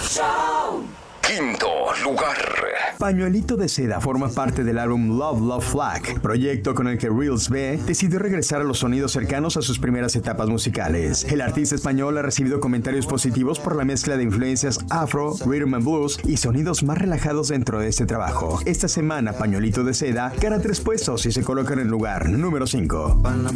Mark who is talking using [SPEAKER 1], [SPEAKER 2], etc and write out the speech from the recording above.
[SPEAKER 1] Quinto lugar.
[SPEAKER 2] Pañuelito de Seda forma parte del álbum Love Love Flag, proyecto con el que Reels B decidió regresar a los sonidos cercanos a sus primeras etapas musicales. El artista español ha recibido comentarios positivos por la mezcla de influencias afro, rhythm and blues y sonidos más relajados dentro de este trabajo. Esta semana, Pañuelito de Seda gana 3 puestos y se coloca en el lugar número 5.